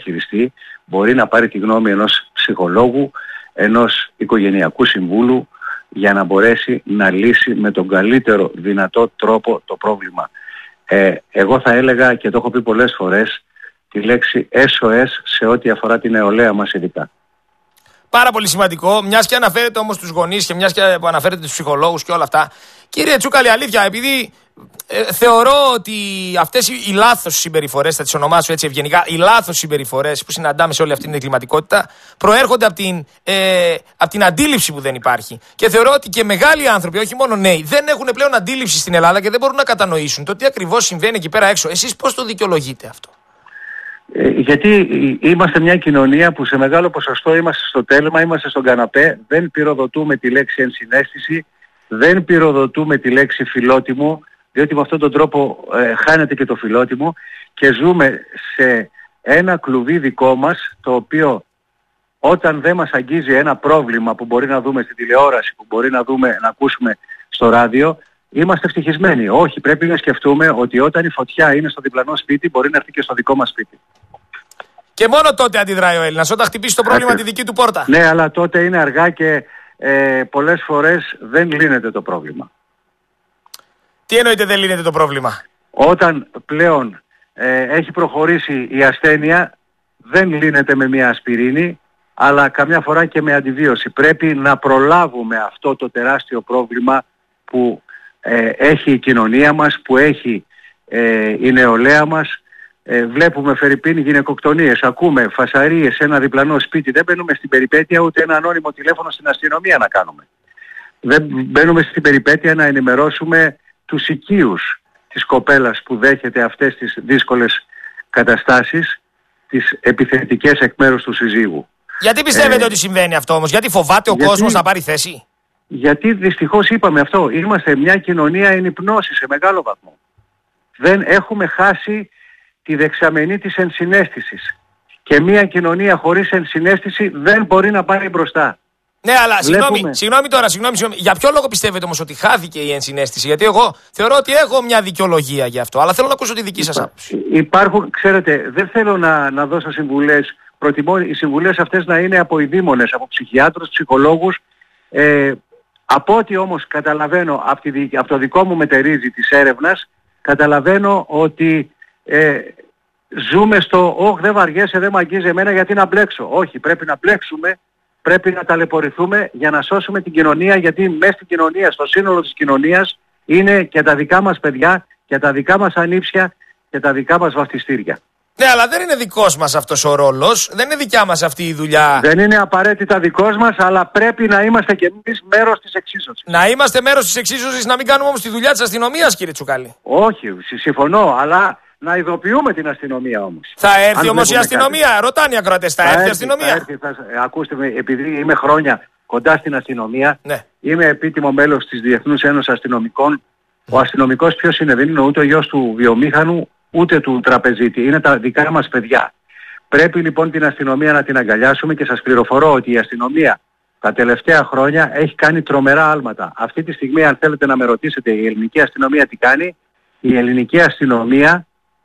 χειριστεί, μπορεί να πάρει τη γνώμη ενός ψυχολόγου, ενός οικογενειακού συμβούλου, για να μπορέσει να λύσει με τον καλύτερο δυνατό τρόπο το πρόβλημα. Εγώ θα έλεγα, και το έχω πει πολλές φορές, τη λέξη SOS σε ό,τι αφορά την νεολαία μας ειδικά. Πάρα πολύ σημαντικό, μιας και αναφέρετε όμως τους γονείς και μιας και αναφέρετε τους ψυχολόγους και όλα αυτά. Κύριε Τσούκαλη, αλήθεια, επειδή θεωρώ ότι αυτές οι λάθος συμπεριφορές, θα τις ονομάσω έτσι ευγενικά, οι λάθος συμπεριφορές που συναντάμε σε όλη αυτή την εγκληματικότητα προέρχονται από την αντίληψη που δεν υπάρχει. Και θεωρώ ότι και μεγάλοι άνθρωποι, όχι μόνο νέοι, δεν έχουν πλέον αντίληψη στην Ελλάδα και δεν μπορούν να κατανοήσουν το τι ακριβώς συμβαίνει εκεί πέρα έξω. Εσείς πώς το δικαιολογείτε αυτό? Γιατί είμαστε μια κοινωνία που σε μεγάλο ποσοστό είμαστε στο τέλμα, είμαστε στον καναπέ, δεν πυροδοτούμε τη λέξη ενσυναίσθηση, δεν πυροδοτούμε τη λέξη φιλότιμο, διότι με αυτόν τον τρόπο χάνεται και το φιλότιμο και ζούμε σε ένα κλουβί δικό μας, το οποίο όταν δεν μας αγγίζει ένα πρόβλημα που μπορεί να δούμε στην τηλεόραση, που μπορεί να ακούσουμε στο ράδιο, είμαστε ευτυχισμένοι. Όχι, πρέπει να σκεφτούμε ότι όταν η φωτιά είναι στο διπλανό σπίτι, μπορεί να έρθει και στο δικό μας σπίτι. Και μόνο τότε αντιδράει ο Έλληνας, όταν χτυπήσει το πρόβλημα τη δική του πόρτα. Ναι, αλλά τότε είναι αργά και πολλές φορές δεν λύνεται το πρόβλημα. Τι εννοείται δεν λύνεται το πρόβλημα? Όταν πλέον έχει προχωρήσει η ασθένεια, δεν λύνεται με μια ασπιρίνη, αλλά καμιά φορά και με αντιβίωση. Πρέπει να προλάβουμε αυτό το τεράστιο πρόβλημα που έχει η κοινωνία μας, που έχει η νεολαία μας. Βλέπουμε φερειπίν γυναικοκτονίες, ακούμε φασαρίες σε ένα διπλανό σπίτι. Δεν μπαίνουμε στην περιπέτεια ούτε ένα ανώνυμο τηλέφωνο στην αστυνομία να κάνουμε. Δεν μπαίνουμε στην περιπέτεια να ενημερώσουμε τους οικείους της κοπέλας που δέχεται αυτές τις δύσκολες καταστάσεις, τις επιθετικές εκ μέρους του συζύγου. Γιατί πιστεύετε ότι συμβαίνει αυτό όμως? Γιατί φοβάται ο κόσμος να πάρει θέση? Γιατί δυστυχώς είπαμε αυτό. Είμαστε μια κοινωνία εν υπνώση σε μεγάλο βαθμό. Δεν έχουμε χάσει τη δεξαμενή της ενσυναίσθησης. Και μια κοινωνία χωρίς ενσυναίσθηση δεν μπορεί να πάει μπροστά. Ναι, αλλά συγγνώμη τώρα. Για ποιο λόγο πιστεύετε όμως ότι χάθηκε η ενσυναίσθηση? Γιατί εγώ θεωρώ ότι έχω μια δικαιολογία γι' αυτό, αλλά θέλω να ακούσω τη δική σας άποψη. Υπάρχουν, ξέρετε, δεν θέλω να δώσω συμβουλές. Προτιμώ οι συμβουλές αυτές να είναι από ειδήμονες, από ψυχιάτρους, ψυχολόγους. Από ό,τι όμως καταλαβαίνω από το δικό μου μετερίζει της έρευνας, καταλαβαίνω ότι ζούμε στο δεν βαριέσαι, δεν μ' αγγίζει εμένα, γιατί να μπλέξω. Όχι, πρέπει να μπλέξουμε, πρέπει να ταλαιπωρηθούμε για να σώσουμε την κοινωνία, γιατί μέσα στην κοινωνία, στο σύνολο της κοινωνίας, είναι και τα δικά μας παιδιά και τα δικά μας ανήψια και τα δικά μας βαφτιστήρια. Ναι, αλλά δεν είναι δικός μας αυτός ο ρόλος, δεν είναι δικιά μας αυτή η δουλειά. Δεν είναι απαραίτητα δικός μας, αλλά πρέπει να είμαστε κι εμείς μέρος της εξίσωσης. Να είμαστε μέρος της εξίσωσης, να μην κάνουμε όμως τη δουλειά της αστυνομίας, κύριε Τσουκάλη. Όχι, συμφωνώ, αλλά να ειδοποιούμε την αστυνομία όμως. Θα έρθει όμως η αστυνομία, κάτι. Ρωτάνε οι ακροατές, θα έρθει η αστυνομία? Ακούστε με, επειδή είμαι χρόνια κοντά στην αστυνομία, ναι. Είμαι επίτιμο μέλος της Διεθνούς Ένωσης Αστυνομικών. Ο αστυνομικός ποιος είναι? Δεν είναι ούτε ο γιος του βιομήχανου, ούτε του τραπεζίτη. Είναι τα δικά μας παιδιά. Πρέπει λοιπόν την αστυνομία να την αγκαλιάσουμε και σας πληροφορώ ότι η αστυνομία τα τελευταία χρόνια έχει κάνει τρομερά άλματα. Αυτή τη στιγμή, αν θέλετε να με ρωτήσετε η ελληνική αστυνομία τι κάνει, η ελληνική αστυνομία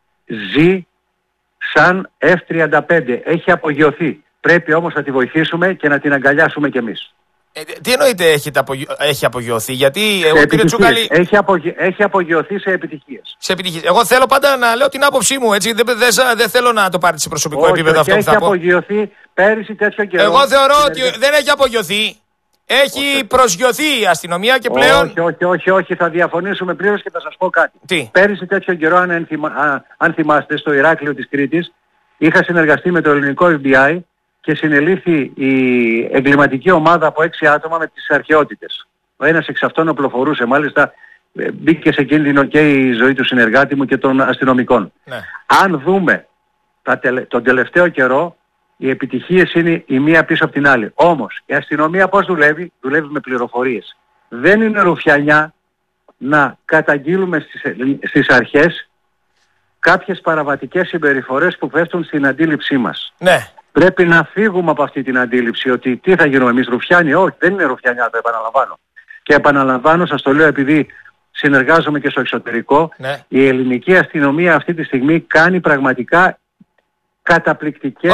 ζει σαν F-35. Έχει απογειωθεί. Πρέπει όμως να τη βοηθήσουμε και να την αγκαλιάσουμε κι εμείς. Τι εννοείτε έχει απογειωθεί? Γιατί εγώ, κύριε Τσούκαλη, έχει απογειωθεί σε επιτυχίες. Σε επιτυχίες. Εγώ θέλω πάντα να λέω την άποψή μου, έτσι. Δεν θέλω να το πάρετε σε προσωπικό επίπεδο αυτό που θα πω. Έχει απογειωθεί πέρυσι τέτοιο καιρό. Εγώ θεωρώ ότι δεν έχει απογειωθεί. Έχει προσγειωθεί η αστυνομία και πλέον... Όχι, θα διαφωνήσουμε πλήρως και θα σας πω κάτι. Τι? Πέρυσι τέτοιο καιρό, αν θυμάστε, στο Ηράκλειο της Κρήτης, είχα συνεργαστεί με το ελληνικό FBI και συνελήφθη η εγκληματική ομάδα από 6 άτομα με τις αρχαιότητες. Ο ένας εξ αυτών οπλοφορούσε, μάλιστα μπήκε σε κίνδυνο και η ζωή του συνεργάτη μου και των αστυνομικών. Ναι. Αν δούμε τον τελευταίο καιρό, οι επιτυχίες είναι η μία πίσω από την άλλη. Όμως η αστυνομία πώς δουλεύει? Δουλεύει με πληροφορίες. Δεν είναι ρουφιανιά να καταγγείλουμε στις αρχές κάποιες παραβατικές συμπεριφορές που πέφτουν στην αντίληψή μας. Ναι. Πρέπει να φύγουμε από αυτή την αντίληψη ότι τι θα γίνουμε εμείς, ρουφιάνοι? Όχι, δεν είναι ρουφιανιά, το επαναλαμβάνω. Και επαναλαμβάνω, σας το λέω επειδή συνεργάζομαι και στο εξωτερικό, ναι. Η ελληνική αστυνομία αυτή τη στιγμή κάνει πραγματικά καταπληκτικές